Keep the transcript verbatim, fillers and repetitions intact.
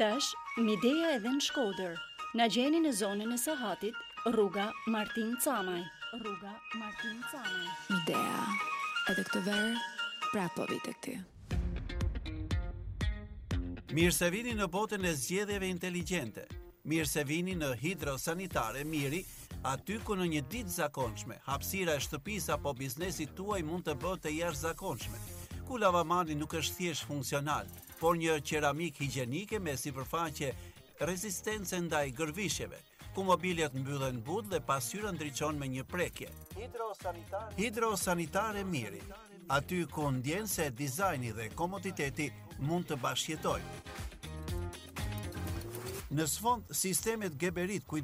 Tash, Midea edhe në Shkodër. Na gjeni në zonën e Sahatit, rruga Martin Camaj. Rruga Martin Camaj. Midea, edhe këtë verë, prapë po vite këty. Mirë se vini në botën e zgjedhjeve inteligjente. Mirë se vini në Hidrosanitare Miri, aty ku në një ditë zakonshme, hapësira e shtëpisë apo biznesit tuaj mund të bëhet e jashtëzakonshme. Ku lavamani nuk është thjesht funksional, por një qeramik higjienike me sipërfaqe rezistence ndaj gërvishjeve, ku mobiljet mbyllen but dhe pasqyra ndriçon me një prekje. Hidrosanitare, Hidrosanitare Miri, aty ku ndjen se dizajni dhe komoditeti mund të bashkëjetojnë. Në sfond, sistemet Geberit